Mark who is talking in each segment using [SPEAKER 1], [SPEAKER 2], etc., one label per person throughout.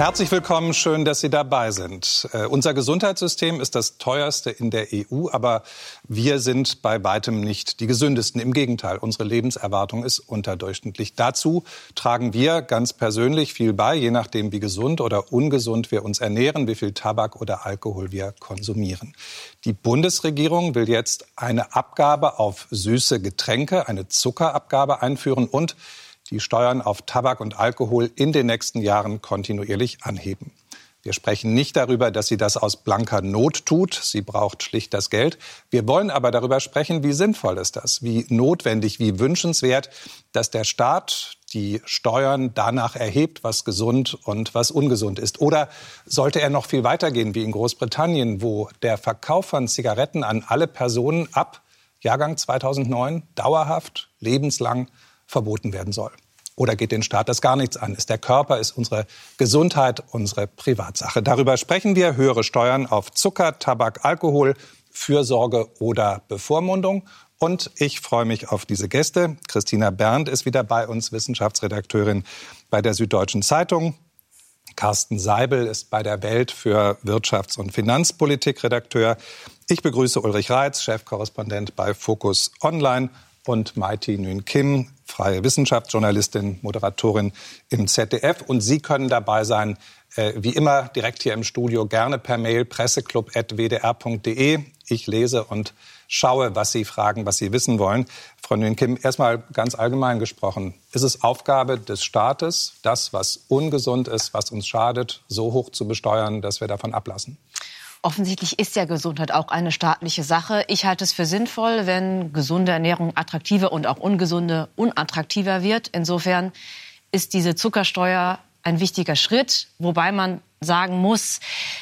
[SPEAKER 1] Herzlich willkommen, schön, dass Sie dabei sind. Unser Gesundheitssystem ist das teuerste in der EU, aber wir sind bei weitem nicht die gesündesten. Im Gegenteil, unsere Lebenserwartung ist unterdurchschnittlich. Dazu tragen wir ganz persönlich viel bei, je nachdem, wie gesund oder ungesund wir uns ernähren, wie viel Tabak oder Alkohol wir konsumieren. Die Bundesregierung will jetzt eine Abgabe auf süße Getränke, eine Zuckerabgabe einführen und die Steuern auf Tabak und Alkohol in den nächsten Jahren kontinuierlich anheben. Wir sprechen nicht darüber, dass sie das aus blanker Not tut. Sie braucht schlicht das Geld. Wir wollen aber darüber sprechen, wie sinnvoll ist das, wie notwendig, wie wünschenswert, dass der Staat die Steuern danach erhebt, was gesund und was ungesund ist. Oder sollte er noch viel weitergehen, wie in Großbritannien, wo der Verkauf von Zigaretten an alle Personen ab Jahrgang 2009 dauerhaft, lebenslang verboten werden soll? Oder geht den Staat das gar nichts an? Ist der Körper, ist unsere Gesundheit unsere Privatsache? Darüber sprechen wir. Höhere Steuern auf Zucker, Tabak, Alkohol, Fürsorge oder Bevormundung. Und ich freue mich auf diese Gäste. Christina Berndt ist wieder bei uns, Wissenschaftsredakteurin bei der Süddeutschen Zeitung. Carsten Seibel ist bei der Welt für Wirtschafts- und Finanzpolitik Redakteur. Ich begrüße Ulrich Reitz, Chefkorrespondent bei Focus Online. Und Maiti Nguyen Kim, freie Wissenschaftsjournalistin, Moderatorin im ZDF. Und Sie können dabei sein, wie immer, direkt hier im Studio, gerne per Mail presseklub@wdr.de. Ich lese und schaue, was Sie fragen, was Sie wissen wollen. Frau Nguyen Kim, erstmal ganz allgemein gesprochen. Ist es Aufgabe des Staates, das, was ungesund ist, was uns schadet, so hoch zu besteuern, dass wir davon ablassen?
[SPEAKER 2] Offensichtlich ist ja Gesundheit auch eine staatliche Sache. Ich halte es für sinnvoll, wenn gesunde Ernährung attraktiver und auch ungesunde unattraktiver wird. Insofern ist diese Zuckersteuer ein wichtiger Schritt, wobei man sagen muss,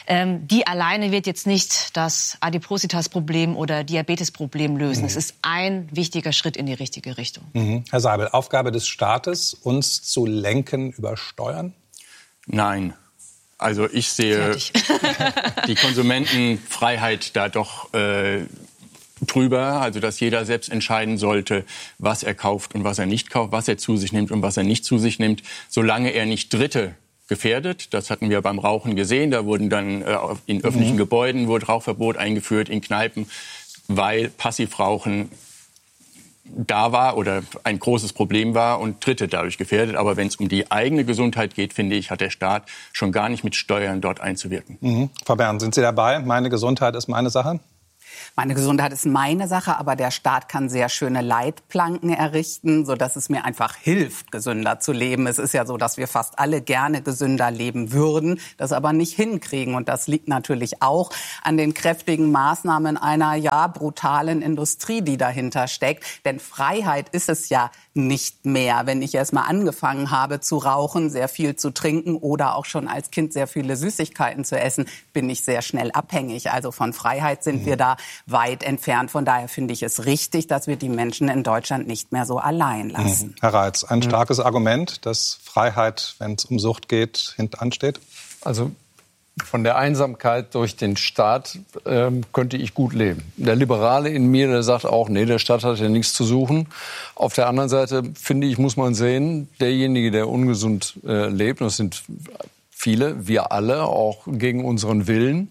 [SPEAKER 2] die alleine wird jetzt nicht das Adipositas-Problem oder Diabetes-Problem lösen. Es ist ein wichtiger Schritt in die richtige Richtung.
[SPEAKER 1] Herr Seibel, Aufgabe des Staates, uns zu lenken über Steuern?
[SPEAKER 3] Nein. Also ich sehe die Konsumentenfreiheit da doch drüber, also dass jeder selbst entscheiden sollte, was er kauft und was er nicht kauft, was er zu sich nimmt und was er nicht zu sich nimmt, solange er nicht Dritte gefährdet. Das hatten wir beim Rauchen gesehen. Da wurden dann in öffentlichen Gebäuden wurde Rauchverbot eingeführt, in Kneipen, weil Passivrauchen da war oder ein großes Problem war und Dritte dadurch gefährdet. Aber wenn es um die eigene Gesundheit geht, finde ich, hat der Staat schon gar nicht mit Steuern dort einzuwirken.
[SPEAKER 1] Frau Berndt, sind Sie dabei? Meine Gesundheit ist meine Sache?
[SPEAKER 4] Meine Gesundheit ist meine Sache, aber der Staat kann sehr schöne Leitplanken errichten, sodass es mir einfach hilft, gesünder zu leben. Es ist ja so, dass wir fast alle gerne gesünder leben würden, das aber nicht hinkriegen. Und das liegt natürlich auch an den kräftigen Maßnahmen einer brutalen Industrie, die dahinter steckt. Denn Freiheit ist es ja nicht mehr. Wenn ich erst mal angefangen habe zu rauchen, sehr viel zu trinken oder auch schon als Kind sehr viele Süßigkeiten zu essen, bin ich sehr schnell abhängig. Also von Freiheit sind wir da weit entfernt. Von daher finde ich es richtig, dass wir die Menschen in Deutschland nicht mehr so allein lassen.
[SPEAKER 1] Herr Reitz, ein starkes Argument, dass Freiheit, wenn es um Sucht geht, hinten steht?
[SPEAKER 5] Also von der Einsamkeit durch den Staat könnte ich gut leben. Der Liberale in mir, der sagt auch, nee, der Staat hat ja nichts zu suchen. Auf der anderen Seite, finde ich, muss man sehen, derjenige, der ungesund lebt, und das sind viele, wir alle, auch gegen unseren Willen,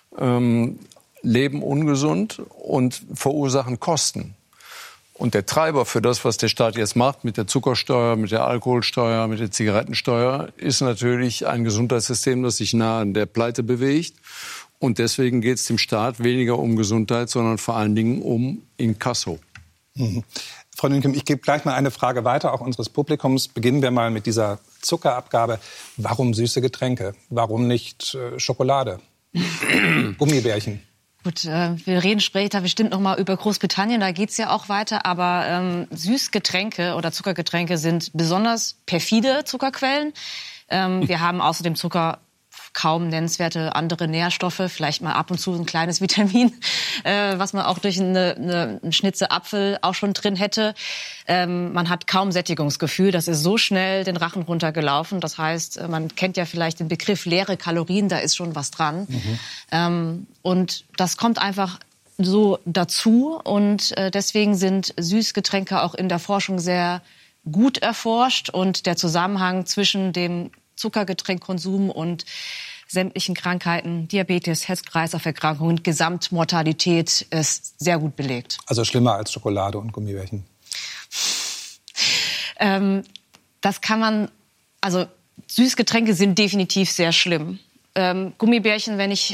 [SPEAKER 5] leben ungesund und verursachen Kosten. Und der Treiber für das, was der Staat jetzt macht, mit der Zuckersteuer, mit der Alkoholsteuer, mit der Zigarettensteuer, ist natürlich ein Gesundheitssystem, das sich nahe an der Pleite bewegt. Und deswegen geht es dem Staat weniger um Gesundheit, sondern vor allen Dingen um Inkasso.
[SPEAKER 1] Frau Nguyen Kim, ich gebe gleich mal eine Frage weiter, auch unseres Publikums. Beginnen wir mal mit dieser Zuckerabgabe. Warum süße Getränke? Warum nicht Schokolade? Gummibärchen?
[SPEAKER 2] Gut, wir reden später bestimmt noch mal über Großbritannien, da geht's ja auch weiter. Aber Süßgetränke oder Zuckergetränke sind besonders perfide Zuckerquellen. Wir haben außerdem Zucker kaum nennenswerte andere Nährstoffe, vielleicht mal ab und zu ein kleines Vitamin, was man auch durch eine Schnitze Apfel auch schon drin hätte. Man hat kaum Sättigungsgefühl, das ist so schnell den Rachen runtergelaufen. Das heißt, man kennt ja vielleicht den Begriff leere Kalorien, da ist schon was dran. Und das kommt einfach so dazu und deswegen sind Süßgetränke auch in der Forschung sehr gut erforscht und der Zusammenhang zwischen dem Zuckergetränkkonsum und sämtlichen Krankheiten, Diabetes, Herz-Kreislauf-Erkrankungen, Gesamtmortalität ist sehr gut belegt.
[SPEAKER 1] Also schlimmer als Schokolade und Gummibärchen?
[SPEAKER 2] Das kann man, also Süßgetränke sind definitiv sehr schlimm. Gummibärchen, wenn ich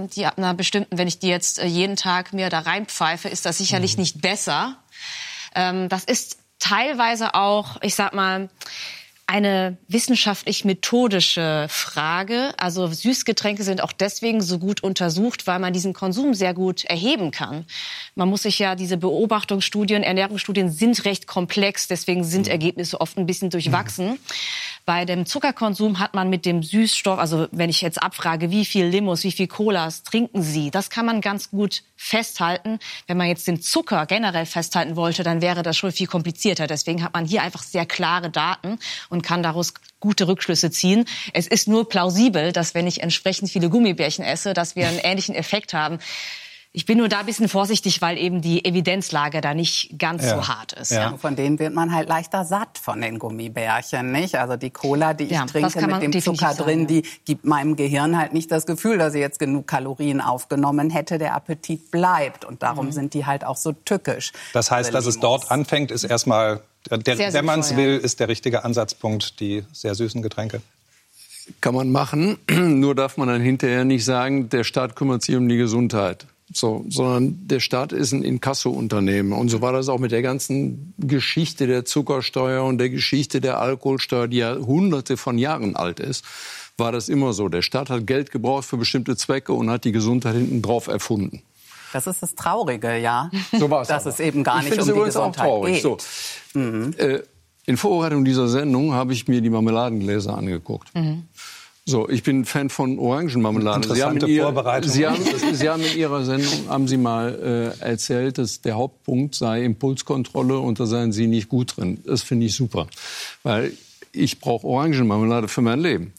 [SPEAKER 2] die jetzt jeden Tag mir da reinpfeife, ist das sicherlich nicht besser. Das ist teilweise auch, ich sag mal, eine wissenschaftlich-methodische Frage. Also Süßgetränke sind auch deswegen so gut untersucht, weil man diesen Konsum sehr gut erheben kann. Man muss sich ja, diese Beobachtungsstudien, Ernährungsstudien sind recht komplex, deswegen sind Ergebnisse oft ein bisschen durchwachsen. Bei dem Zuckerkonsum hat man mit dem Süßstoff, also wenn ich jetzt abfrage, wie viel Limos, wie viel Colas trinken Sie, das kann man ganz gut festhalten. Wenn man jetzt den Zucker generell festhalten wollte, dann wäre das schon viel komplizierter. Deswegen hat man hier einfach sehr klare Daten und kann daraus gute Rückschlüsse ziehen. Es ist nur plausibel, dass wenn ich entsprechend viele Gummibärchen esse, dass wir einen ähnlichen Effekt haben. Ich bin nur da ein bisschen vorsichtig, weil eben die Evidenzlage da nicht ganz so hart ist.
[SPEAKER 4] Ja. Von denen wird man halt leichter satt, von den Gummibärchen, nicht? Also die Cola, die ich trinke mit dem Zucker drin, die gibt meinem Gehirn halt nicht das Gefühl, dass ich jetzt genug Kalorien aufgenommen hätte. Der Appetit bleibt und darum sind die halt auch so tückisch.
[SPEAKER 1] Das heißt, dass es dort anfängt, ist erstmal, wenn man es will, ist der richtige Ansatzpunkt die sehr süßen Getränke.
[SPEAKER 5] Kann man machen, nur darf man dann hinterher nicht sagen, der Staat kümmert sich um die Gesundheit. So, sondern der Staat ist ein Inkasso-Unternehmen. Und so war das auch mit der ganzen Geschichte der Zuckersteuer und der Geschichte der Alkoholsteuer, die ja hunderte von Jahren alt ist, war das immer so. Der Staat hat Geld gebraucht für bestimmte Zwecke und hat die Gesundheit hinten drauf erfunden.
[SPEAKER 4] Das ist das Traurige, ja.
[SPEAKER 5] So war es.
[SPEAKER 4] Dass es eben gar nicht um die Gesundheit geht.
[SPEAKER 5] So. In Vorbereitung dieser Sendung habe ich mir die Marmeladengläser angeguckt. So, ich bin Fan von Orangenmarmelade.
[SPEAKER 1] Interessante Vorbereitung.
[SPEAKER 5] Sie haben in Ihrer Sendung mal erzählt, dass der Hauptpunkt sei Impulskontrolle und da seien Sie nicht gut drin. Das finde ich super, weil ich brauche Orangenmarmelade für mein Leben.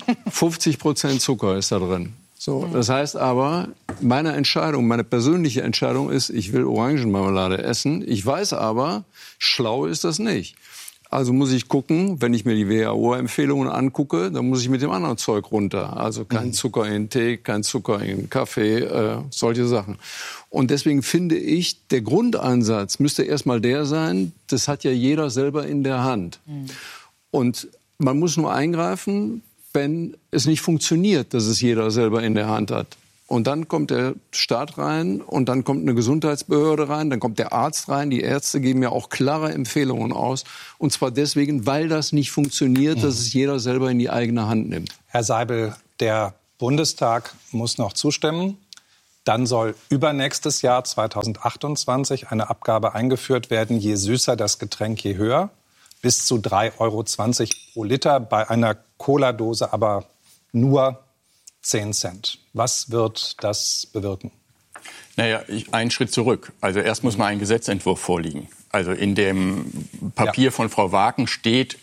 [SPEAKER 5] 50% Zucker ist da drin. So, das heißt aber, meine persönliche Entscheidung ist, ich will Orangenmarmelade essen. Ich weiß aber, schlau ist das nicht. Also muss ich gucken, wenn ich mir die WHO-Empfehlungen angucke, dann muss ich mit dem anderen Zeug runter. Also kein Zucker in Tee, kein Zucker in Kaffee, solche Sachen. Und deswegen finde ich, der Grundansatz müsste erstmal der sein, das hat ja jeder selber in der Hand. Und man muss nur eingreifen, wenn es nicht funktioniert, dass es jeder selber in der Hand hat. Und dann kommt der Staat rein und dann kommt eine Gesundheitsbehörde rein, dann kommt der Arzt rein. Die Ärzte geben ja auch klare Empfehlungen aus. Und zwar deswegen, weil das nicht funktioniert, dass es jeder selber in die eigene Hand nimmt.
[SPEAKER 1] Herr Seibel, der Bundestag muss noch zustimmen. Dann soll übernächstes Jahr 2028 eine Abgabe eingeführt werden, je süßer das Getränk, je höher. Bis zu 3,20 € pro Liter, bei einer Cola-Dose aber nur 10 Cent. Was wird das bewirken?
[SPEAKER 3] Naja, einen Schritt zurück. Also erst muss mal ein Gesetzentwurf vorliegen. Also in dem Papier von Frau Waken steht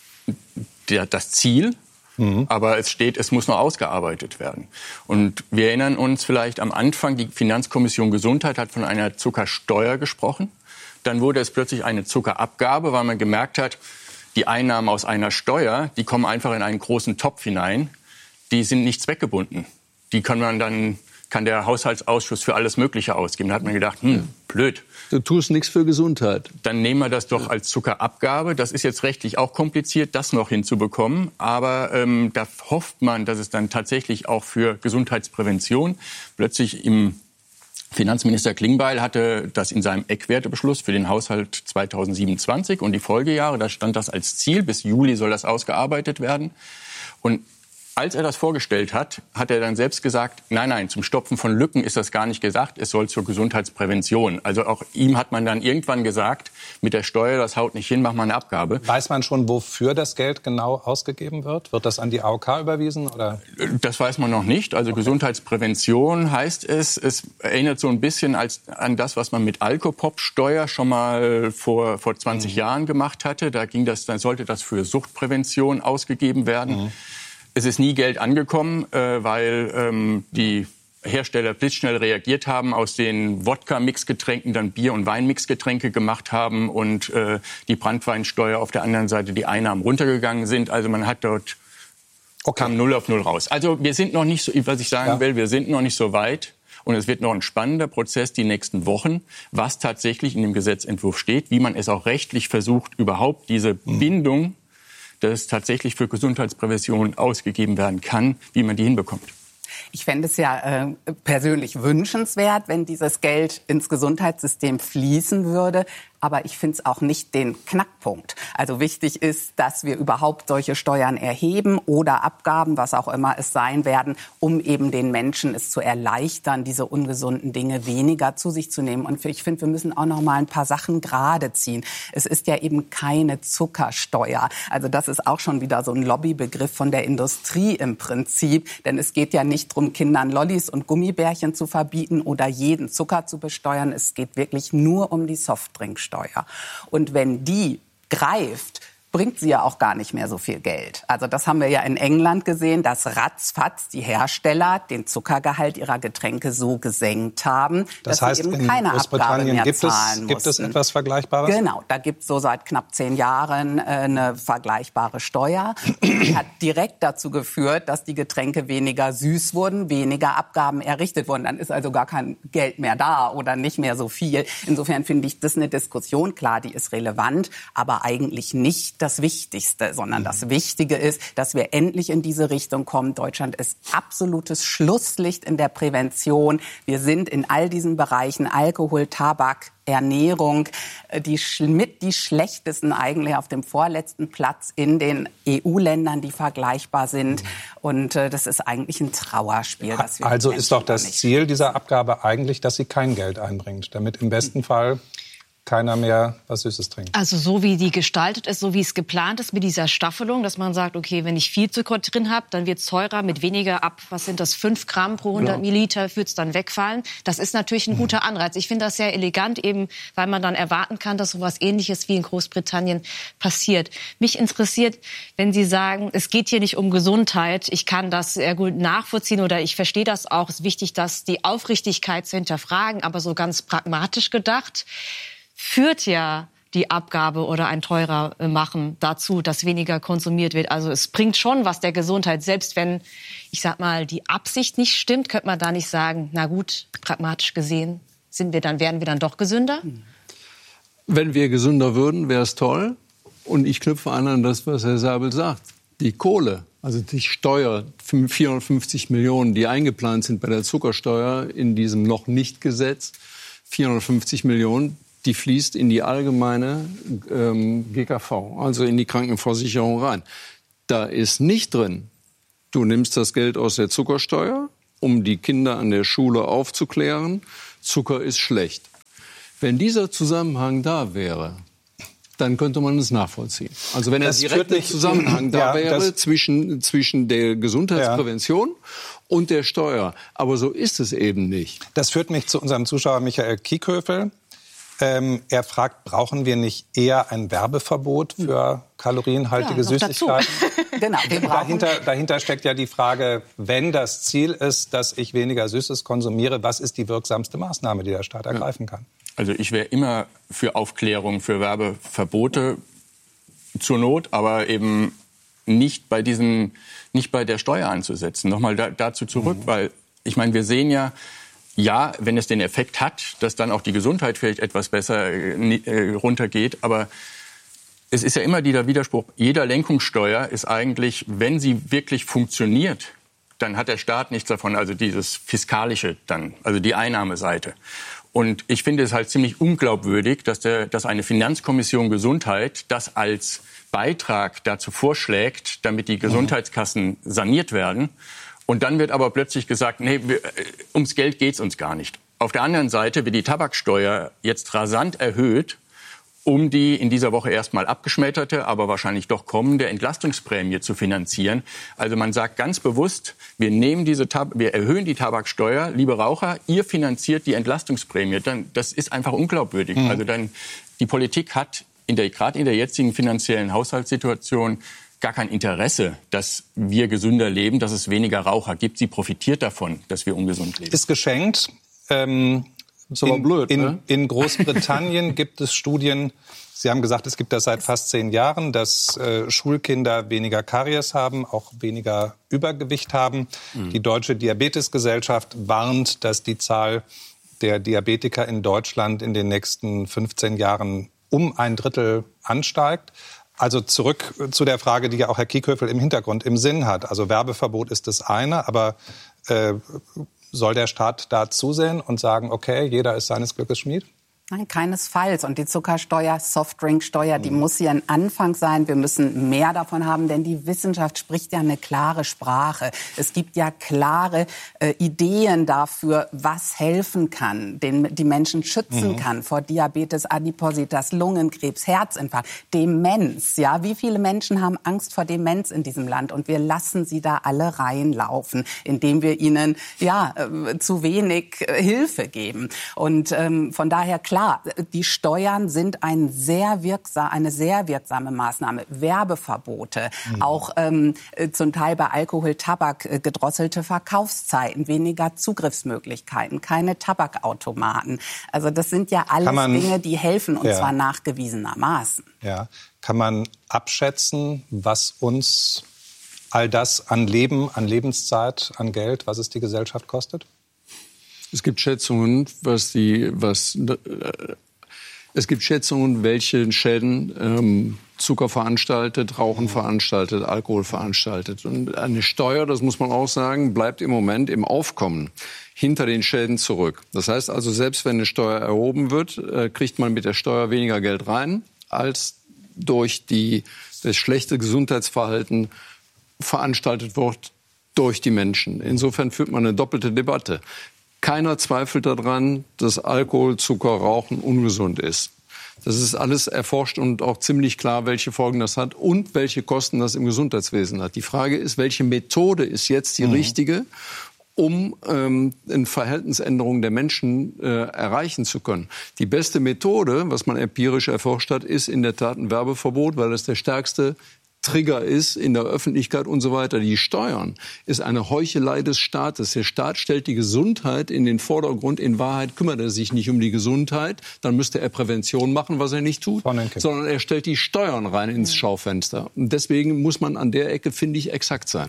[SPEAKER 3] das Ziel, aber es steht, es muss noch ausgearbeitet werden. Und wir erinnern uns vielleicht am Anfang, die Finanzkommission Gesundheit hat von einer Zuckersteuer gesprochen. Dann wurde es plötzlich eine Zuckerabgabe, weil man gemerkt hat, die Einnahmen aus einer Steuer, die kommen einfach in einen großen Topf hinein. Die sind nicht zweckgebunden. Die kann der Haushaltsausschuss für alles Mögliche ausgeben. Da hat man gedacht, blöd.
[SPEAKER 5] Du tust nichts für Gesundheit.
[SPEAKER 3] Dann nehmen wir das doch als Zuckerabgabe. Das ist jetzt rechtlich auch kompliziert, das noch hinzubekommen. Aber da hofft man, dass es dann tatsächlich auch für Gesundheitsprävention plötzlich im Finanzminister Klingbeil hatte das in seinem Eckwertebeschluss für den Haushalt 2027 und die Folgejahre, da stand das als Ziel. Bis Juli soll das ausgearbeitet werden. Und als er das vorgestellt hat, hat er dann selbst gesagt, nein, zum Stopfen von Lücken ist das gar nicht gesagt, es soll zur Gesundheitsprävention. Also auch ihm hat man dann irgendwann gesagt, mit der Steuer, das haut nicht hin, mach mal eine Abgabe.
[SPEAKER 1] Weiß man schon, wofür das Geld genau ausgegeben wird? Wird das an die AOK überwiesen? Oder?
[SPEAKER 3] Das weiß man noch nicht. Also okay. Gesundheitsprävention heißt es erinnert so ein bisschen an das, was man mit Alkopop-Steuer schon mal vor 20 Jahren gemacht hatte. Dann sollte das für Suchtprävention ausgegeben werden. Es ist nie Geld angekommen, weil die Hersteller blitzschnell reagiert haben, aus den Wodka-Mixgetränken dann Bier- und Weinmixgetränke gemacht haben und die Branntweinsteuer auf der anderen Seite die Einnahmen runtergegangen sind. Also man hat dort kam 0 auf 0 raus. Also wir sind noch nicht so, was ich sagen will, wir sind noch nicht so weit. Und es wird noch ein spannender Prozess die nächsten Wochen, was tatsächlich in dem Gesetzentwurf steht, wie man es auch rechtlich versucht, überhaupt diese Bindung, dass es tatsächlich für Gesundheitsprävention ausgegeben werden kann, wie man die hinbekommt.
[SPEAKER 4] Ich fände es ja persönlich wünschenswert, wenn dieses Geld ins Gesundheitssystem fließen würde. Aber ich finde es auch nicht den Knackpunkt. Also wichtig ist, dass wir überhaupt solche Steuern erheben oder Abgaben, was auch immer es sein werden, um eben den Menschen es zu erleichtern, diese ungesunden Dinge weniger zu sich zu nehmen. Und ich finde, wir müssen auch noch mal ein paar Sachen gerade ziehen. Es ist ja eben keine Zuckersteuer. Also das ist auch schon wieder so ein Lobbybegriff von der Industrie im Prinzip. Denn es geht ja nicht darum, Kindern Lollis und Gummibärchen zu verbieten oder jeden Zucker zu besteuern. Es geht wirklich nur um die Softdrinksteuer. Und wenn die greift, bringt sie ja auch gar nicht mehr so viel Geld. Also das haben wir ja in England gesehen, dass ratzfatz die Hersteller den Zuckergehalt ihrer Getränke so gesenkt haben, dass sie eben keine Abgabe mehr zahlen mussten.
[SPEAKER 1] Gibt es etwas Vergleichbares?
[SPEAKER 4] Genau, da gibt es so seit knapp 10 Jahren eine vergleichbare Steuer. Die hat direkt dazu geführt, dass die Getränke weniger süß wurden, weniger Abgaben errichtet wurden. Dann ist also gar kein Geld mehr da oder nicht mehr so viel. Insofern finde ich das eine Diskussion, klar, die ist relevant, aber eigentlich nicht das Wichtigste, sondern das Wichtige ist, dass wir endlich in diese Richtung kommen. Deutschland ist absolutes Schlusslicht in der Prävention. Wir sind in all diesen Bereichen Alkohol, Tabak, Ernährung, die schlechtesten eigentlich auf dem vorletzten Platz in den EU-Ländern, die vergleichbar sind. Und das ist eigentlich ein Trauerspiel. Dass wir
[SPEAKER 1] also ist doch das Ziel dieser Abgabe eigentlich, dass sie kein Geld einbringt, damit im besten Fall keiner mehr was Süßes trinkt.
[SPEAKER 2] Also so wie die gestaltet ist, so wie es geplant ist mit dieser Staffelung, dass man sagt, okay, wenn ich viel Zucker drin habe, dann wird es teurer, mit weniger ab, was sind das, 5 Gramm pro 100 Milliliter, wird es dann wegfallen. Das ist natürlich ein guter Anreiz. Ich finde das sehr elegant, eben weil man dann erwarten kann, dass sowas Ähnliches wie in Großbritannien passiert. Mich interessiert, wenn Sie sagen, es geht hier nicht um Gesundheit, ich kann das sehr gut nachvollziehen oder ich verstehe das auch, es ist wichtig, dass die Aufrichtigkeit zu hinterfragen, aber so ganz pragmatisch gedacht, führt ja die Abgabe oder ein teurer Machen dazu, dass weniger konsumiert wird. Also es bringt schon was der Gesundheit. Selbst wenn, ich sag mal, die Absicht nicht stimmt, könnte man da nicht sagen, na gut, pragmatisch gesehen, werden wir dann doch gesünder?
[SPEAKER 5] Wenn wir gesünder würden, wäre es toll. Und ich knüpfe an das, was Herr Säbel sagt. Die Kohle, also die Steuer, 450 Millionen, die eingeplant sind bei der Zuckersteuer in diesem noch nicht Gesetz, 450 Millionen, die fließt in die allgemeine GKV, also in die Krankenversicherung rein. Da ist nicht drin, du nimmst das Geld aus der Zuckersteuer, um die Kinder an der Schule aufzuklären, Zucker ist schlecht. Wenn dieser Zusammenhang da wäre, dann könnte man es nachvollziehen. Also wenn der direkte Zusammenhang da wäre zwischen der Gesundheitsprävention und der Steuer. Aber so ist es eben nicht.
[SPEAKER 1] Das führt mich zu unserem Zuschauer Michael Kiekhöfel. Er fragt, brauchen wir nicht eher ein Werbeverbot für kalorienhaltige Süßigkeiten?
[SPEAKER 4] Genau,
[SPEAKER 1] dahinter steckt ja die Frage, wenn das Ziel ist, dass ich weniger Süßes konsumiere, was ist die wirksamste Maßnahme, die der Staat ergreifen kann?
[SPEAKER 3] Also ich wäre immer für Aufklärung, für Werbeverbote zur Not, aber eben nicht bei der Steuer anzusetzen. Nochmal dazu zurück, weil ich meine, wir sehen ja, wenn es den Effekt hat, dass dann auch die Gesundheit vielleicht etwas besser runtergeht. Aber es ist ja immer dieser Widerspruch, jeder Lenkungssteuer ist eigentlich, wenn sie wirklich funktioniert, dann hat der Staat nichts davon, also dieses Fiskalische dann, also die Einnahmeseite. Und ich finde es halt ziemlich unglaubwürdig, dass eine Finanzkommission Gesundheit das als Beitrag dazu vorschlägt, damit die Gesundheitskassen saniert werden. Und dann wird aber plötzlich gesagt, nee, ums Geld geht's uns gar nicht. Auf der anderen Seite wird die Tabaksteuer jetzt rasant erhöht, um die in dieser Woche erstmal abgeschmetterte, aber wahrscheinlich doch kommende Entlastungsprämie zu finanzieren. Also man sagt ganz bewusst, wir erhöhen die Tabaksteuer, liebe Raucher, ihr finanziert die Entlastungsprämie. Das ist einfach unglaubwürdig. Also die Politik hat gerade in der jetzigen finanziellen Haushaltssituation gar kein Interesse, dass wir gesünder leben, dass es weniger Raucher gibt. Sie profitiert davon, dass wir ungesund leben.
[SPEAKER 1] Ist geschenkt.
[SPEAKER 5] Ist aber blöd, ne?
[SPEAKER 1] In Großbritannien gibt es Studien, Sie haben gesagt, es gibt das seit fast 10 Jahren, dass Schulkinder weniger Karies haben, auch weniger Übergewicht haben. Die Deutsche Diabetesgesellschaft warnt, dass die Zahl der Diabetiker in Deutschland in den nächsten 15 Jahren um 1/3 ansteigt. Also zurück zu der Frage, die ja auch Herr Kieköffel im Hintergrund im Sinn hat. Also Werbeverbot ist das eine, aber soll der Staat da zusehen und sagen, okay, jeder ist seines Glückes Schmied?
[SPEAKER 4] Nein, keinesfalls. Und die Zuckersteuer, Softdrinksteuer, die muss hier ein Anfang sein. Wir müssen mehr davon haben, denn die Wissenschaft spricht ja eine klare Sprache. Es gibt ja klare Ideen dafür, was helfen kann, die Menschen schützen kann vor Diabetes, Adipositas, Lungenkrebs, Herzinfarkt, Demenz. Ja, wie viele Menschen haben Angst vor Demenz in diesem Land? Und wir lassen sie da alle reinlaufen, indem wir ihnen zu wenig Hilfe geben. Und von daher klar, die Steuern sind eine sehr wirksame Maßnahme. Werbeverbote, auch zum Teil bei Alkohol, Tabak, gedrosselte Verkaufszeiten, weniger Zugriffsmöglichkeiten, keine Tabakautomaten. Also das sind ja alles Dinge, die helfen, und zwar nachgewiesenermaßen.
[SPEAKER 1] Ja. Kann man abschätzen, was uns all das an Leben, an Lebenszeit, an Geld, was es die Gesellschaft kostet?
[SPEAKER 5] Es gibt Schätzungen, welche Schäden Zucker veranstaltet, Rauchen veranstaltet, Alkohol veranstaltet. Und eine Steuer, das muss man auch sagen, bleibt im Moment im Aufkommen hinter den Schäden zurück. Das heißt also, selbst wenn eine Steuer erhoben wird, kriegt man mit der Steuer weniger Geld rein, als durch das schlechte Gesundheitsverhalten veranstaltet wird durch die Menschen. Insofern führt man eine doppelte Debatte. Keiner zweifelt daran, dass Alkohol, Zucker, Rauchen ungesund ist. Das ist alles erforscht und auch ziemlich klar, welche Folgen das hat und welche Kosten das im Gesundheitswesen hat. Die Frage ist, welche Methode ist jetzt die richtige, um eine Verhaltensänderung der Menschen erreichen zu können. Die beste Methode, was man empirisch erforscht hat, ist in der Tat ein Werbeverbot, weil das der stärkste Trigger ist in der Öffentlichkeit und so weiter. Die Steuern ist eine Heuchelei des Staates. Der Staat stellt die Gesundheit in den Vordergrund. In Wahrheit kümmert er sich nicht um die Gesundheit. Dann müsste er Prävention machen, was er nicht tut, sondern er stellt die Steuern rein ins Schaufenster. Und deswegen muss man an der Ecke, finde ich, exakt sein.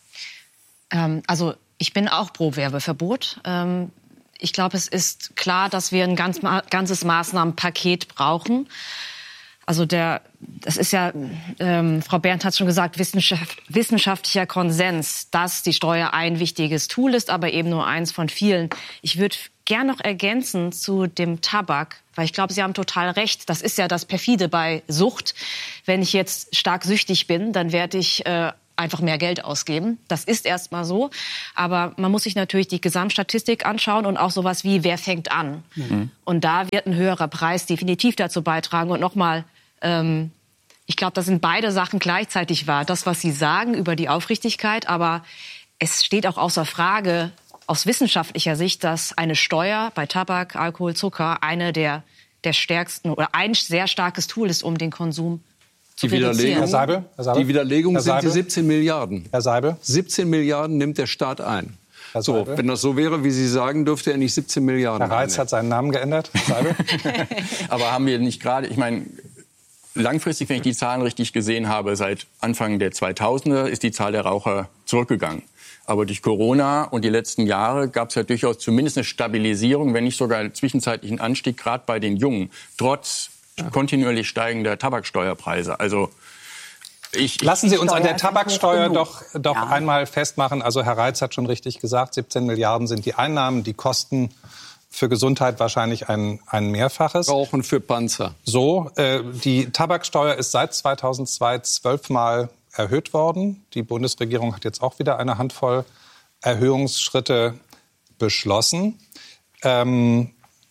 [SPEAKER 2] Also ich bin auch pro Werbeverbot. Ich glaube, es ist klar, dass wir ein ganzes Maßnahmenpaket brauchen. Also das ist ja, Frau Berndt hat es schon gesagt, wissenschaftlicher Konsens, dass die Steuer ein wichtiges Tool ist, aber eben nur eins von vielen. Ich würde gern noch ergänzen zu dem Tabak, weil ich glaube, Sie haben total recht. Das ist ja das Perfide bei Sucht. Wenn ich jetzt stark süchtig bin, dann werde ich einfach mehr Geld ausgeben. Das ist erstmal so. Aber man muss sich natürlich die Gesamtstatistik anschauen und auch sowas wie, wer fängt an? Und da wird ein höherer Preis definitiv dazu beitragen. Und nochmal, ich glaube, das sind beide Sachen gleichzeitig wahr. Das, was Sie sagen über die Aufrichtigkeit, aber es steht auch außer Frage aus wissenschaftlicher Sicht, dass eine Steuer bei Tabak, Alkohol, Zucker eine der stärksten oder ein sehr starkes Tool ist, um den Konsum zu reduzieren.
[SPEAKER 1] Herr Seibel?
[SPEAKER 5] Die Widerlegung sind die 17 Milliarden.
[SPEAKER 1] Herr Seibel?
[SPEAKER 5] 17 Milliarden nimmt der Staat ein. So, wenn das so wäre, wie Sie sagen, dürfte er nicht 17 Milliarden
[SPEAKER 1] Herr Reitz hat seinen Namen geändert. Seibel?
[SPEAKER 3] Aber haben wir nicht gerade, ich meine, langfristig, wenn ich die Zahlen richtig gesehen habe, seit Anfang der 2000er ist die Zahl der Raucher zurückgegangen. Aber durch Corona und die letzten Jahre gab es ja durchaus zumindest eine Stabilisierung, wenn nicht sogar zwischenzeitlich einen Anstieg, gerade bei den Jungen, trotz kontinuierlich steigender Tabaksteuerpreise. Also
[SPEAKER 1] lassen Sie uns an der Tabaksteuer doch einmal festmachen. Also Herr Reitz hat schon richtig gesagt, 17 Milliarden sind die Einnahmen, die Kosten für Gesundheit wahrscheinlich ein Mehrfaches.
[SPEAKER 5] Rauchen für Panzer.
[SPEAKER 1] So, die Tabaksteuer ist seit 2002 12-mal erhöht worden. Die Bundesregierung hat jetzt auch wieder eine Handvoll Erhöhungsschritte beschlossen. Im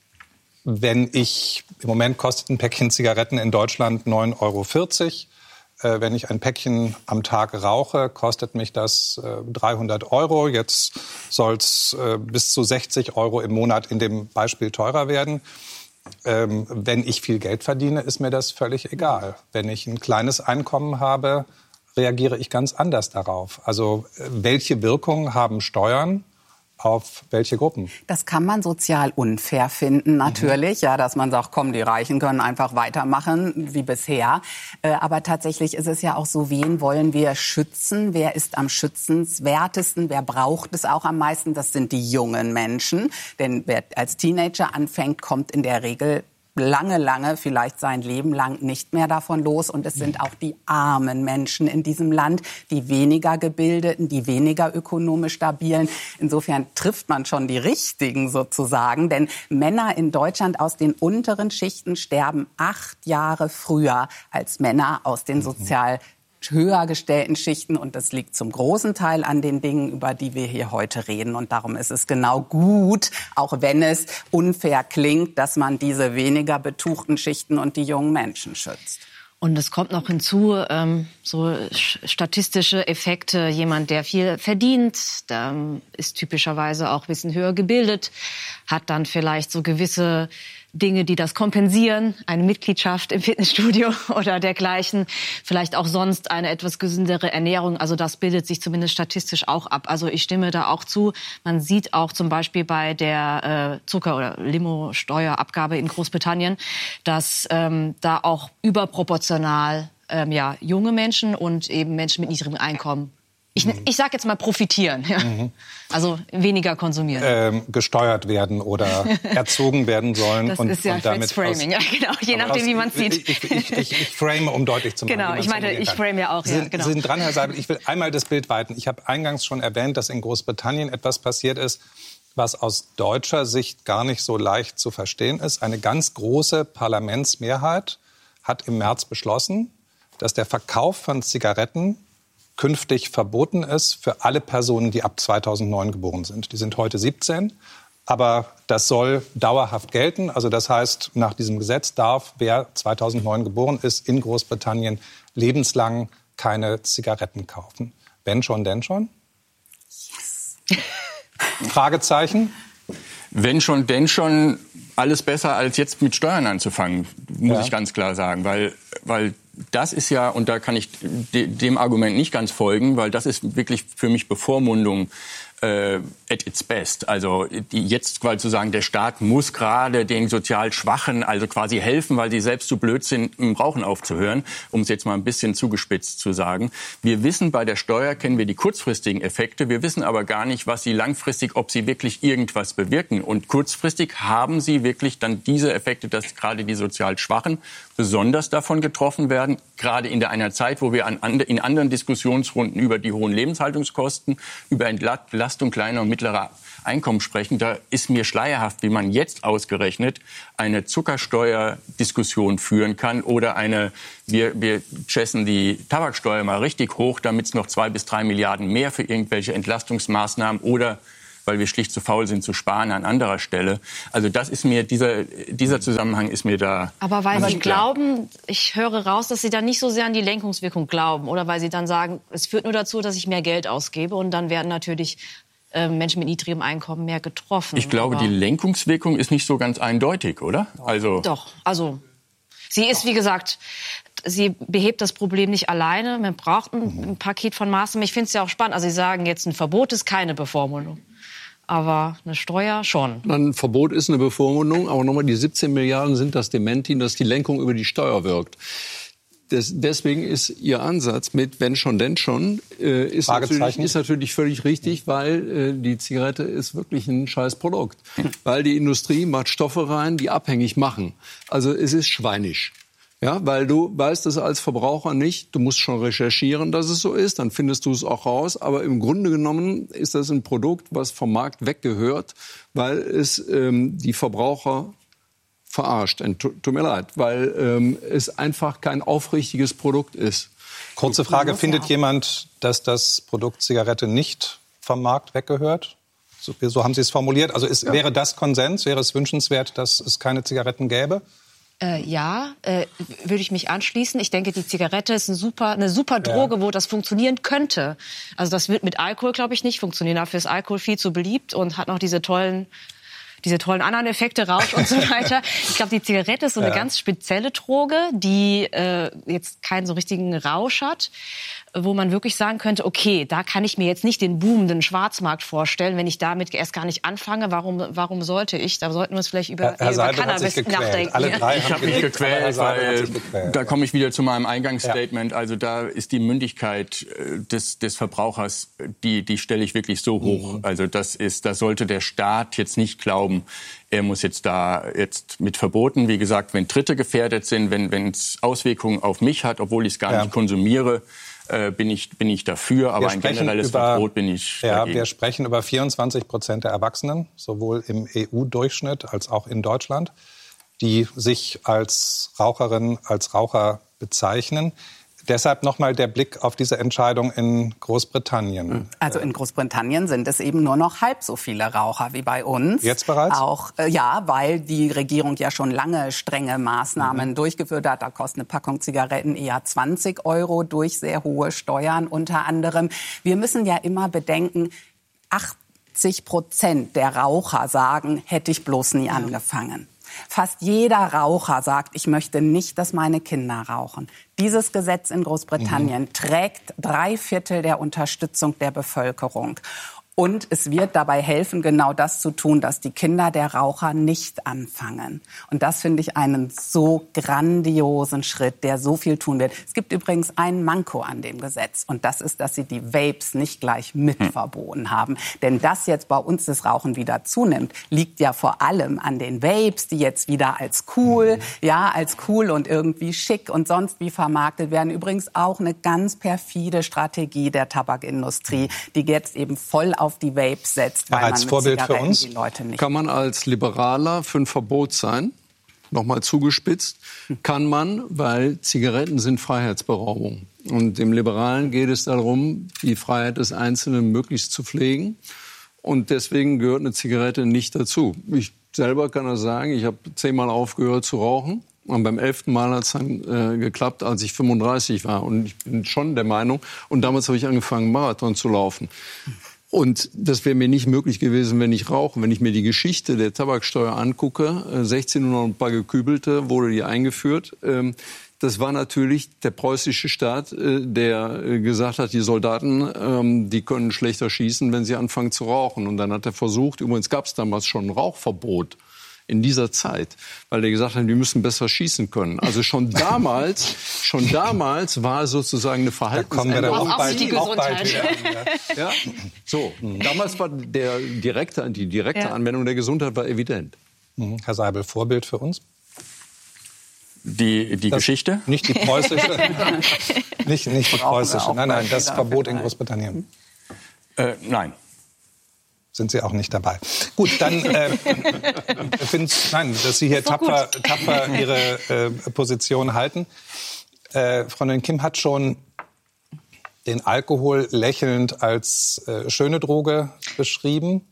[SPEAKER 1] Moment kostet ein Päckchen Zigaretten in Deutschland 9,40 €. Wenn ich ein Päckchen am Tag rauche, kostet mich das 300 €. Jetzt soll es bis zu 60 € im Monat in dem Beispiel teurer werden. Wenn ich viel Geld verdiene, ist mir das völlig egal. Wenn ich ein kleines Einkommen habe, reagiere ich ganz anders darauf. Also welche Wirkung haben Steuern auf welche Gruppen?
[SPEAKER 4] Das kann man sozial unfair finden, natürlich. Ja, dass man sagt, komm, die Reichen können einfach weitermachen wie bisher. Aber tatsächlich ist es ja auch so, wen wollen wir schützen? Wer ist am schützenswertesten? Wer braucht es auch am meisten? Das sind die jungen Menschen. Denn wer als Teenager anfängt, kommt in der Regel lange, vielleicht sein Leben lang nicht mehr davon los. Und es sind auch die armen Menschen in diesem Land, die weniger gebildeten, die weniger ökonomisch stabilen. Insofern trifft man schon die Richtigen sozusagen. Denn Männer in Deutschland aus den unteren Schichten sterben 8 Jahre früher als Männer aus den sozial höher gestellten Schichten. Und das liegt zum großen Teil an den Dingen, über die wir hier heute reden. Und darum ist es genau gut, auch wenn es unfair klingt, dass man diese weniger betuchten Schichten und die jungen Menschen schützt.
[SPEAKER 2] Und es kommt noch hinzu, so statistische Effekte. Jemand, der viel verdient, der ist typischerweise auch ein bisschen höher gebildet, hat dann vielleicht so gewisse Dinge, die das kompensieren, eine Mitgliedschaft im Fitnessstudio oder dergleichen, vielleicht auch sonst eine etwas gesündere Ernährung. Also das bildet sich zumindest statistisch auch ab. Also ich stimme da auch zu. Man sieht auch zum Beispiel bei der Zucker- oder Limo-Steuerabgabe in Großbritannien, dass da auch überproportional junge Menschen und eben Menschen mit niedrigem Einkommen ich sage jetzt mal profitieren, ja. Also weniger konsumieren.
[SPEAKER 1] Gesteuert werden oder erzogen werden sollen.
[SPEAKER 2] Das ist ja Fritz Framing, ja, genau, je nachdem, wie man es sieht.
[SPEAKER 1] Ich frame, um deutlich zu machen.
[SPEAKER 2] Genau, ich meine, ich frame ja auch.
[SPEAKER 1] Sie sind dran, Herr Seibel. Ich will einmal das Bild weiten. Ich habe eingangs schon erwähnt, dass in Großbritannien etwas passiert ist, was aus deutscher Sicht gar nicht so leicht zu verstehen ist. Eine ganz große Parlamentsmehrheit hat im März beschlossen, dass der Verkauf von Zigaretten künftig verboten ist für alle Personen, die ab 2009 geboren sind. Die sind heute 17, aber das soll dauerhaft gelten. Also das heißt, nach diesem Gesetz darf, wer 2009 geboren ist, in Großbritannien lebenslang keine Zigaretten kaufen. Wenn schon, denn schon? Yes. Fragezeichen?
[SPEAKER 3] Wenn schon, denn schon, alles besser als jetzt mit Steuern anzufangen, muss ich ganz klar sagen, weil das ist ja, und da kann ich dem Argument nicht ganz folgen, weil das ist wirklich für mich Bevormundung at its best. Also jetzt quasi zu sagen, der Staat muss gerade den sozial Schwachen also quasi helfen, weil sie selbst zu blöd sind, im Rauchen aufzuhören, um es jetzt mal ein bisschen zugespitzt zu sagen. Wir wissen, bei der Steuer kennen wir die kurzfristigen Effekte, wir wissen aber gar nicht, was sie langfristig, ob sie wirklich irgendwas bewirken. Und kurzfristig haben sie wirklich dann diese Effekte, dass gerade die sozial Schwachen besonders davon getroffen werden, gerade in einer Zeit, wo wir in anderen Diskussionsrunden über die hohen Lebenshaltungskosten, über Entlastung kleiner und mittlerer Einkommen sprechen. Da ist mir schleierhaft, wie man jetzt ausgerechnet eine Zuckersteuerdiskussion führen kann oder wir chessen die Tabaksteuer mal richtig hoch, damit es noch 2 bis 3 Milliarden mehr für irgendwelche Entlastungsmaßnahmen oder weil wir schlicht zu faul sind zu sparen an anderer Stelle. Also das ist mir, dieser Zusammenhang ist mir da.
[SPEAKER 2] Aber weil Sie glauben, ich höre raus, dass Sie da nicht so sehr an die Lenkungswirkung glauben. Oder weil Sie dann sagen, es führt nur dazu, dass ich mehr Geld ausgebe und dann werden natürlich Menschen mit niedrigem Einkommen mehr getroffen.
[SPEAKER 3] Ich glaube, die Lenkungswirkung ist nicht so ganz eindeutig, oder?
[SPEAKER 2] Doch, sie ist, wie gesagt, sie behebt das Problem nicht alleine. Man braucht ein Paket von Maßnahmen. Ich finde es ja auch spannend. Also Sie sagen jetzt, ein Verbot ist keine Bevormundung. Aber eine Steuer schon.
[SPEAKER 5] Ein Verbot ist eine Bevormundung, aber nochmal, die 17 Milliarden sind das Dementi, dass die Lenkung über die Steuer wirkt. Deswegen ist Ihr Ansatz mit wenn schon, denn schon, ist natürlich völlig richtig, weil die Zigarette ist wirklich ein scheiß Produkt. Weil die Industrie macht Stoffe rein, die abhängig machen. Also es ist schweinisch. Ja, weil du weißt es als Verbraucher nicht. Du musst schon recherchieren, dass es so ist. Dann findest du es auch raus. Aber im Grunde genommen ist das ein Produkt, was vom Markt weggehört, weil es die Verbraucher verarscht. Tut mir leid, weil es einfach kein aufrichtiges Produkt ist.
[SPEAKER 1] Kurze Frage, findet jemand, dass das Produkt Zigarette nicht vom Markt weggehört? So haben Sie es formuliert. Also wäre das Konsens? Wäre es wünschenswert, dass es keine Zigaretten gäbe?
[SPEAKER 2] Würde ich mich anschließen. Ich denke, die Zigarette ist eine super Droge, wo das funktionieren könnte. Also das wird mit Alkohol, glaube ich, nicht funktionieren. Dafür ist Alkohol viel zu beliebt und hat noch diese tollen anderen Effekte, Rausch und so weiter. Ich glaube, die Zigarette ist so eine ganz spezielle Droge, die jetzt keinen so richtigen Rausch hat. wo man wirklich sagen könnte, okay, da kann ich mir jetzt nicht den boomenden Schwarzmarkt vorstellen, wenn ich damit erst gar nicht anfange. Warum sollte ich? Da sollten wir uns vielleicht über Cannabis nachdenken.
[SPEAKER 1] Alle drei
[SPEAKER 3] ich habe mich gequält, weil da komme ich wieder zu meinem Eingangsstatement. Ja. Also da ist die Mündigkeit des Verbrauchers, die stelle ich wirklich so hoch. Also da sollte der Staat jetzt nicht glauben, er muss jetzt mit verboten. Wie gesagt, wenn Dritte gefährdet sind, wenn es Auswirkungen auf mich hat, obwohl ich es gar nicht konsumiere, bin ich dafür, aber ein generelles Verbot bin ich dagegen.
[SPEAKER 1] Wir sprechen über 24% der Erwachsenen, sowohl im EU-Durchschnitt als auch in Deutschland, die sich als Raucherin, als Raucher bezeichnen. Deshalb nochmal der Blick auf diese Entscheidung in Großbritannien.
[SPEAKER 4] Also in Großbritannien sind es eben nur noch halb so viele Raucher wie bei uns.
[SPEAKER 1] Jetzt bereits?
[SPEAKER 4] Auch, ja, weil die Regierung ja schon lange strenge Maßnahmen durchgeführt hat. Da kostet eine Packung Zigaretten eher 20 € durch sehr hohe Steuern unter anderem. Wir müssen ja immer bedenken, 80% der Raucher sagen, hätte ich bloß nie angefangen. Fast jeder Raucher sagt, ich möchte nicht, dass meine Kinder rauchen. Dieses Gesetz in Großbritannien trägt 3/4 der Unterstützung der Bevölkerung. Und es wird dabei helfen, genau das zu tun, dass die Kinder der Raucher nicht anfangen. Und das finde ich einen so grandiosen Schritt, der so viel tun wird. Es gibt übrigens ein Manko an dem Gesetz. Und das ist, dass sie die Vapes nicht gleich mit verboten haben. Denn dass jetzt bei uns das Rauchen wieder zunimmt, liegt ja vor allem an den Vapes, die jetzt wieder als cool und irgendwie schick und sonst wie vermarktet werden. Übrigens auch eine ganz perfide Strategie der Tabakindustrie, die jetzt eben voll auf die Vapes setzt, weil man mit Zigaretten die Leute nicht...
[SPEAKER 5] Kann man als Liberaler für ein Verbot sein? Nochmal zugespitzt. Kann man, weil Zigaretten sind Freiheitsberaubung. Und dem Liberalen geht es darum, die Freiheit des Einzelnen möglichst zu pflegen. Und deswegen gehört eine Zigarette nicht dazu. Ich selber kann das sagen, ich habe 10-mal aufgehört zu rauchen. Und beim 11. Mal hat es dann geklappt, als ich 35 war. Und ich bin schon der Meinung, und damals habe ich angefangen, Marathon zu laufen. Und das wäre mir nicht möglich gewesen, wenn ich rauche. Wenn ich mir die Geschichte der Tabaksteuer angucke, 1600 und ein paar Gekübelte wurde die eingeführt. Das war natürlich der preußische Staat, der gesagt hat, die Soldaten, die können schlechter schießen, wenn sie anfangen zu rauchen. Und dann hat er versucht, übrigens gab es damals schon ein Rauchverbot in dieser Zeit, weil er gesagt hat, die müssen besser schießen können. Also schon damals war sozusagen eine Verhaltensänderung.
[SPEAKER 2] Auch bald wieder.
[SPEAKER 5] Ja? So, damals war die direkte Anwendung der Gesundheit war evident.
[SPEAKER 1] Herr Seibel, Vorbild für uns?
[SPEAKER 3] Die Geschichte?
[SPEAKER 1] Nicht die preußische. nicht die preußische. Nein, das Verbot in Großbritannien.
[SPEAKER 3] Nein.
[SPEAKER 1] Sind Sie auch nicht dabei. Gut, dann finde ich, dass Sie hier tapfer Ihre Position halten. Freundin Kim hat schon den Alkohol lächelnd als schöne Droge beschrieben.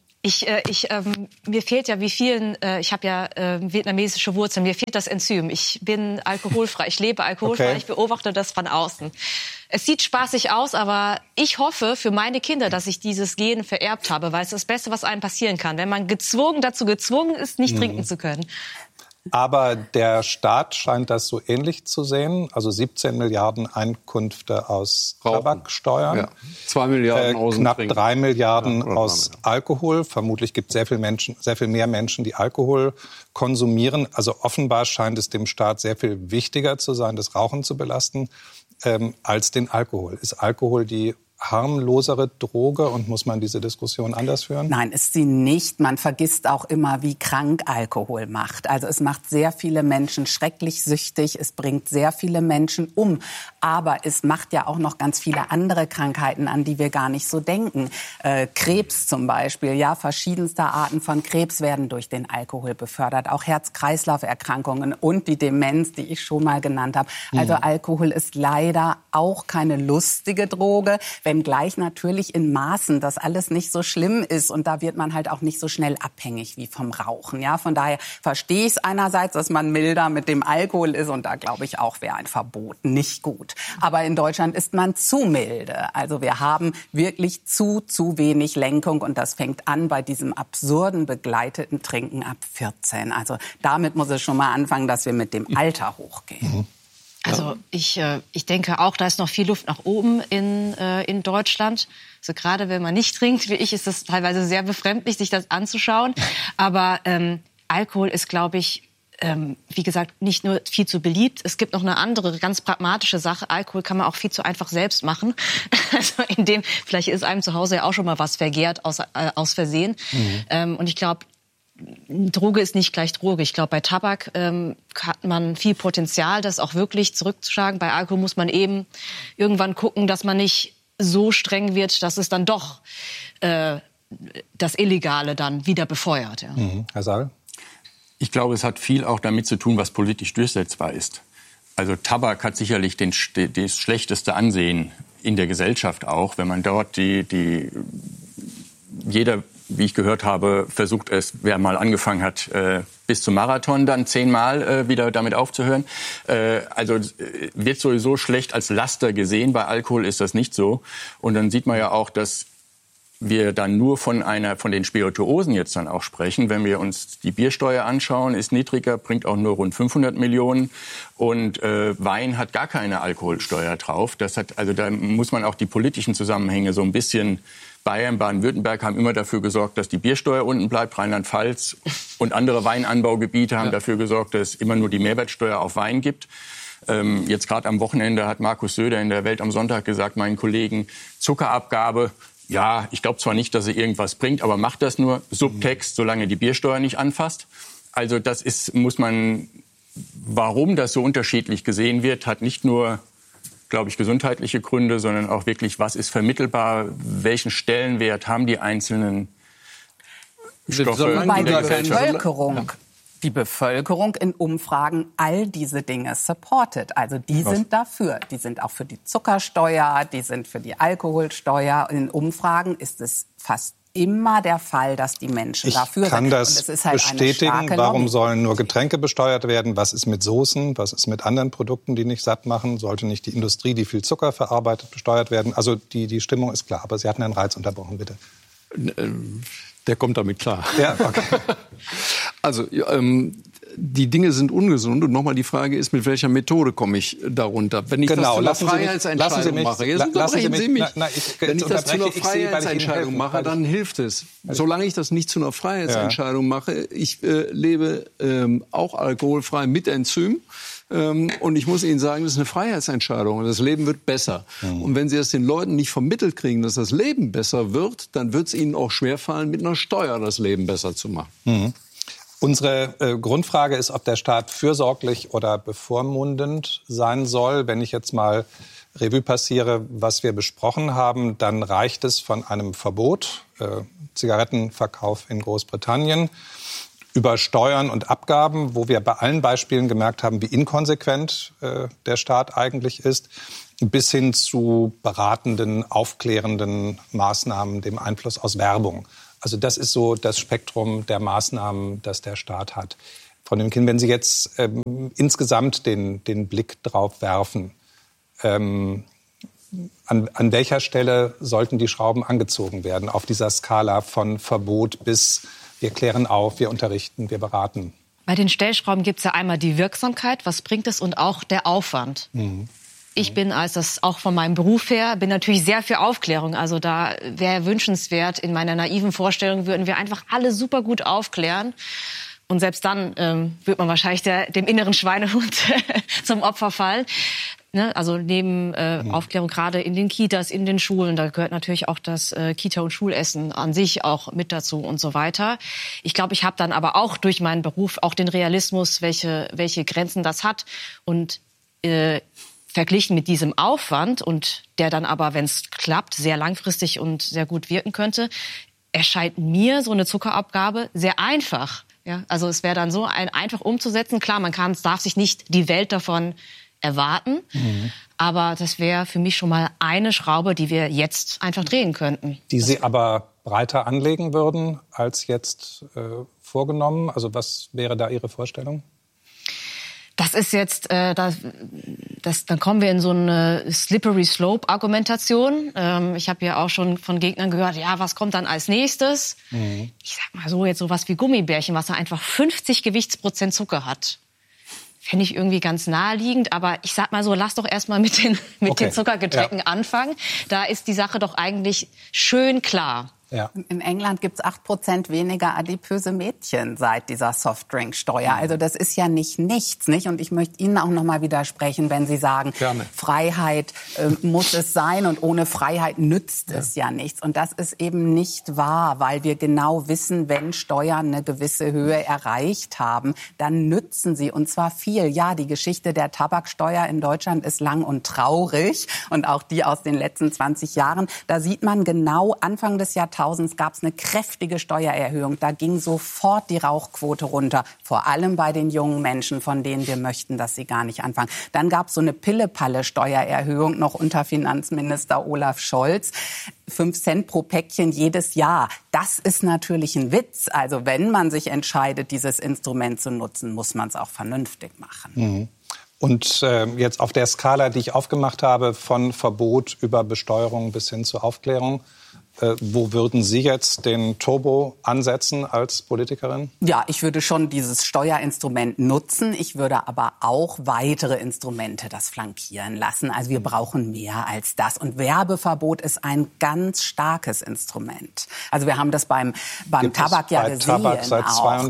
[SPEAKER 2] Mir fehlt ja wie vielen, ich habe ja vietnamesische Wurzeln, mir fehlt das Enzym. Ich bin alkoholfrei, ich lebe alkoholfrei, Ich beobachte das von außen. Es sieht spaßig aus, aber ich hoffe für meine Kinder, dass ich dieses Gen vererbt habe, weil es das Beste, was einem passieren kann, wenn man dazu gezwungen ist, nicht trinken zu können.
[SPEAKER 1] Aber der Staat scheint das so ähnlich zu sehen. Also 17 Milliarden Einkünfte aus Tabaksteuern.
[SPEAKER 5] Ja. 2 Milliarden aus
[SPEAKER 1] knapp 3 Milliarden aus Alkohol. Vermutlich gibt es sehr viel mehr Menschen, die Alkohol konsumieren. Also offenbar scheint es dem Staat sehr viel wichtiger zu sein, das Rauchen zu belasten, als den Alkohol. Ist Alkohol die harmlosere Droge und muss man diese Diskussion anders führen?
[SPEAKER 4] Nein, ist sie nicht. Man vergisst auch immer, wie krank Alkohol macht. Also es macht sehr viele Menschen schrecklich süchtig, es bringt sehr viele Menschen um. Aber es macht ja auch noch ganz viele andere Krankheiten an, die wir gar nicht so denken. Krebs zum Beispiel, ja, verschiedenste Arten von Krebs werden durch den Alkohol befördert. Auch Herz-Kreislauf-Erkrankungen und die Demenz, die ich schon mal genannt habe. Also Alkohol ist leider auch keine lustige Droge, wenngleich natürlich in Maßen das alles nicht so schlimm ist. Und da wird man halt auch nicht so schnell abhängig wie vom Rauchen. Ja, von daher verstehe ich es einerseits, dass man milder mit dem Alkohol ist. Und da glaube ich auch, wäre ein Verbot nicht gut. Aber in Deutschland ist man zu milde. Also wir haben wirklich zu wenig Lenkung. Und das fängt an bei diesem absurden begleiteten Trinken ab 14. Also damit muss es schon mal anfangen, dass wir mit dem Alter hochgehen.
[SPEAKER 2] Also ich denke auch, da ist noch viel Luft nach oben in Deutschland. Also gerade wenn man nicht trinkt, wie ich, ist das teilweise sehr befremdlich, sich das anzuschauen. Aber Alkohol ist, glaube ich, wie gesagt, nicht nur viel zu beliebt. Es gibt noch eine andere, ganz pragmatische Sache. Alkohol kann man auch viel zu einfach selbst machen. Also vielleicht ist einem zu Hause ja auch schon mal was vergehrt aus Versehen. Und ich glaube, Droge ist nicht gleich Droge. Ich glaube, bei Tabak hat man viel Potenzial, das auch wirklich zurückzuschlagen. Bei Alkohol muss man eben irgendwann gucken, dass man nicht so streng wird, dass es dann doch das Illegale dann wieder befeuert. Ja.
[SPEAKER 1] Herr Saal?
[SPEAKER 3] Ich glaube, es hat viel auch damit zu tun, was politisch durchsetzbar ist. Also Tabak hat sicherlich das schlechteste Ansehen in der Gesellschaft auch, wenn man dort jeder, wie ich gehört habe, versucht es, wer mal angefangen hat, bis zum Marathon dann 10-mal wieder damit aufzuhören. Also wird sowieso schlecht als Laster gesehen. Bei Alkohol ist das nicht so. Und dann sieht man ja auch, dass wir dann nur von den Spirituosen jetzt dann auch sprechen. Wenn wir uns die Biersteuer anschauen, ist niedriger, bringt auch nur rund 500 Millionen. Und Wein hat gar keine Alkoholsteuer drauf. Also da muss man auch die politischen Zusammenhänge so ein bisschen. Bayern, Baden-Württemberg haben immer dafür gesorgt, dass die Biersteuer unten bleibt. Rheinland-Pfalz und andere Weinanbaugebiete haben dafür gesorgt, dass es immer nur die Mehrwertsteuer auf Wein gibt. Jetzt gerade am Wochenende hat Markus Söder in der Welt am Sonntag gesagt, meinen Kollegen, Zuckerabgabe, ja, ich glaube zwar nicht, dass sie irgendwas bringt, aber macht das nur. Subtext, solange die Biersteuer nicht anfasst. Also warum das so unterschiedlich gesehen wird, hat nicht nur, glaube ich, gesundheitliche Gründe, sondern auch wirklich, was ist vermittelbar, welchen Stellenwert haben die einzelnen Stoffe
[SPEAKER 4] bei der Bevölkerung. Die Bevölkerung in Umfragen all diese Dinge supportet. Also die sind dafür. Die sind auch für die Zuckersteuer, die sind für die Alkoholsteuer. In Umfragen ist es fast immer der Fall, dass die Menschen dafür sind.
[SPEAKER 1] Ich kann das bestätigen. Warum sollen nur Getränke besteuert werden? Was ist mit Soßen? Was ist mit anderen Produkten, die nicht satt machen? Sollte nicht die Industrie, die viel Zucker verarbeitet, besteuert werden? Also die Stimmung ist klar. Aber Sie hatten einen Reiz unterbrochen, bitte.
[SPEAKER 5] Der kommt damit klar.
[SPEAKER 1] Ja, okay.
[SPEAKER 5] Also die Dinge sind ungesund und nochmal die Frage ist, mit welcher Methode komme ich darunter? Wenn ich das zu einer Freiheitsentscheidung mache, wenn ich das zu einer Freiheitsentscheidung mache, dann hilft es. Solange ich das nicht zu einer Freiheitsentscheidung mache, ich lebe auch alkoholfrei mit Enzym. Und ich muss Ihnen sagen, das ist eine Freiheitsentscheidung und das Leben wird besser. Und wenn Sie es den Leuten nicht vermittelt kriegen, dass das Leben besser wird, dann wird es Ihnen auch schwerfallen, mit einer Steuer das Leben besser zu machen.
[SPEAKER 1] Unsere Grundfrage ist, ob der Staat fürsorglich oder bevormundend sein soll. Wenn ich jetzt mal Revue passiere, was wir besprochen haben, dann reicht es von einem Verbot, Zigarettenverkauf in Großbritannien, über Steuern und Abgaben, wo wir bei allen Beispielen gemerkt haben, wie inkonsequent der Staat eigentlich ist, bis hin zu beratenden, aufklärenden Maßnahmen, dem Einfluss aus Werbung. Also das ist so das Spektrum der Maßnahmen, das der Staat hat. Frau Nymken, wenn Sie jetzt insgesamt den Blick drauf werfen, an welcher Stelle sollten die Schrauben angezogen werden auf dieser Skala von Verbot bis wir klären auf, wir unterrichten, wir beraten?
[SPEAKER 2] Bei den Stellschrauben gibt es ja einmal die Wirksamkeit, was bringt es, und auch der Aufwand. Ich bin, als das auch von meinem Beruf her, bin natürlich sehr für Aufklärung. Also da wäre wünschenswert, in meiner naiven Vorstellung würden wir einfach alle super gut aufklären. Und selbst dann wird man wahrscheinlich dem inneren Schweinehund zum Opfer fallen. Ne? Also neben Aufklärung gerade in den Kitas, in den Schulen, da gehört natürlich auch das Kita- und Schulessen an sich auch mit dazu und so weiter. Ich glaube, ich habe dann aber auch durch meinen Beruf auch den Realismus, welche Grenzen das hat. Und verglichen mit diesem Aufwand, und der dann aber, wenn es klappt, sehr langfristig und sehr gut wirken könnte, erscheint mir so eine Zuckerabgabe sehr einfach. Ja? Also es wäre dann so einfach umzusetzen. Klar, darf sich nicht die Welt davon erwarten, aber das wäre für mich schon mal eine Schraube, die wir jetzt einfach drehen könnten.
[SPEAKER 1] Die Sie aber breiter anlegen würden als jetzt vorgenommen? Also was wäre da Ihre Vorstellung?
[SPEAKER 2] Das ist jetzt, dann kommen wir in so eine Slippery Slope-Argumentation. Ich habe ja auch schon von Gegnern gehört, ja, was kommt dann als nächstes? Ich sag mal so, jetzt sowas wie Gummibärchen, was da einfach 50 Gewichtsprozent Zucker hat. Fände ich irgendwie ganz naheliegend, aber ich sag mal so, lass doch erstmal mit den Zuckergetränken anfangen. Da ist die Sache doch eigentlich schön klar.
[SPEAKER 4] Ja. In England gibt es 8% weniger adipöse Mädchen seit dieser Softdrinksteuer. Also das ist ja nicht nichts, nicht? Und ich möchte Ihnen auch noch mal widersprechen, wenn Sie sagen, Freiheit muss es sein und ohne Freiheit nützt es ja nichts. Und das ist eben nicht wahr, weil wir genau wissen, wenn Steuern eine gewisse Höhe erreicht haben, dann nützen sie, und zwar viel. Ja, die Geschichte der Tabaksteuer in Deutschland ist lang und traurig und auch die aus den letzten 20 Jahren. Da sieht man genau, Anfang des Jahrtausends gab es eine kräftige Steuererhöhung. Da ging sofort die Rauchquote runter. Vor allem bei den jungen Menschen, von denen wir möchten, dass sie gar nicht anfangen. Dann gab es so eine Pille-Palle-Steuererhöhung noch unter Finanzminister Olaf Scholz. 5 Cent pro Päckchen jedes Jahr. Das ist natürlich ein Witz. Also wenn man sich entscheidet, dieses Instrument zu nutzen, muss man es auch vernünftig machen.
[SPEAKER 1] Mhm. Und jetzt auf der Skala, die ich aufgemacht habe, von Verbot über Besteuerung bis hin zur Aufklärung, wo würden Sie jetzt den Turbo ansetzen als Politikerin?
[SPEAKER 4] Ja, ich würde schon dieses Steuerinstrument nutzen. Ich würde aber auch weitere Instrumente das flankieren lassen. Also wir brauchen mehr als das. Und Werbeverbot ist ein ganz starkes Instrument. Also wir haben das beim Tabak ja gesehen.
[SPEAKER 1] Tabak seit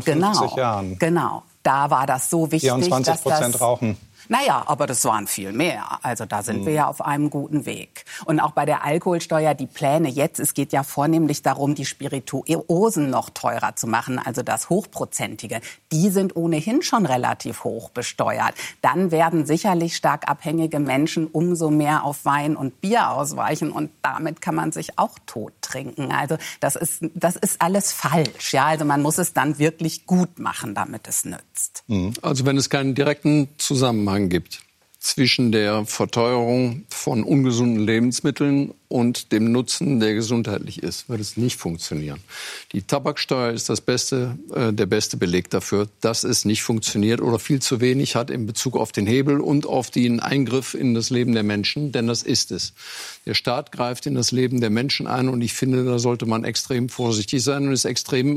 [SPEAKER 1] 52 Jahren.
[SPEAKER 4] Genau. Da war das so wichtig,
[SPEAKER 1] 24% rauchen.
[SPEAKER 4] Naja, aber das waren viel mehr. Also da sind wir ja auf einem guten Weg. Und auch bei der Alkoholsteuer, die Pläne jetzt, es geht ja vornehmlich darum, die Spirituosen noch teurer zu machen, also das Hochprozentige. Die sind ohnehin schon relativ hoch besteuert. Dann werden sicherlich stark abhängige Menschen umso mehr auf Wein und Bier ausweichen und damit kann man sich auch tot trinken. Also das ist alles falsch. Ja, also man muss es dann wirklich gut machen, damit es nützt.
[SPEAKER 5] Also wenn es keinen direkten Zusammenhang gibt zwischen der Verteuerung von ungesunden Lebensmitteln und dem Nutzen, der gesundheitlich ist, wird es nicht funktionieren. Die Tabaksteuer ist der beste Beleg dafür, dass es nicht funktioniert oder viel zu wenig hat in Bezug auf den Hebel und auf den Eingriff in das Leben der Menschen, denn das ist es. Der Staat greift in das Leben der Menschen ein und ich finde, da sollte man extrem vorsichtig sein und ist extrem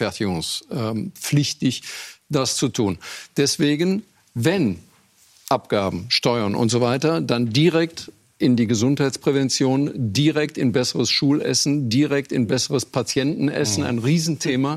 [SPEAKER 5] rechtfertigungspflichtig, das zu tun. Deswegen, wenn Abgaben, Steuern und so weiter, dann direkt in die Gesundheitsprävention, direkt in besseres Schulessen, direkt in besseres Patientenessen, ein Riesenthema.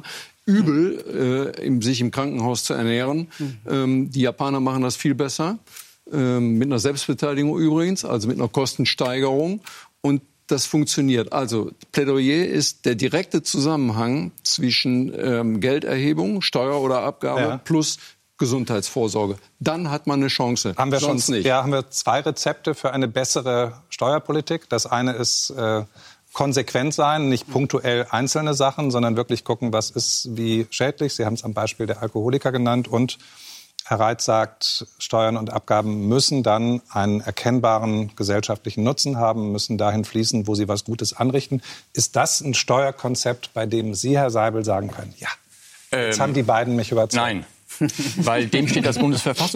[SPEAKER 5] Übel, sich im Krankenhaus zu ernähren. Die Japaner machen das viel besser, mit einer Selbstbeteiligung übrigens, also mit einer Kostensteigerung. Und das funktioniert. Also Plädoyer ist der direkte Zusammenhang zwischen Gelderhebung, Steuer oder Abgabe plus Gesundheitsvorsorge. Dann hat man eine Chance.
[SPEAKER 1] Haben wir haben wir 2 Rezepte für eine bessere Steuerpolitik. Das eine ist konsequent sein, nicht punktuell einzelne Sachen, sondern wirklich gucken, was ist wie schädlich. Sie haben es am Beispiel der Alkoholiker genannt. Und Herr Reitz sagt, Steuern und Abgaben müssen dann einen erkennbaren gesellschaftlichen Nutzen haben, müssen dahin fließen, wo sie was Gutes anrichten. Ist das ein Steuerkonzept, bei dem Sie, Herr Seibel, sagen können, ja, jetzt haben die beiden mich überzeugt?
[SPEAKER 3] Nein. Weil dem steht das Bundesverfassungsgericht